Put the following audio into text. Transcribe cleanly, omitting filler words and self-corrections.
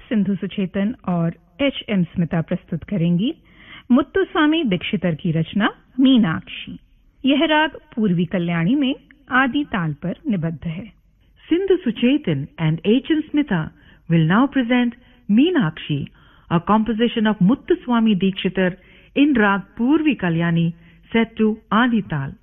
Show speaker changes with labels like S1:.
S1: सिंधु सुचेतन और एच.एम. स्मिता प्रस्तुत करेंगी मुत्तुस्वामी दीक्षितर की रचना मीनाक्षी। यह राग पूर्वी कल्याणी में आदि ताल पर निबद्ध है।
S2: Sindhu Suchetan and H.M. Smita will now present Meenakshi, a composition of Muthuswami Dikshitar in Rag Purvi Kalyani set to Adi Tal.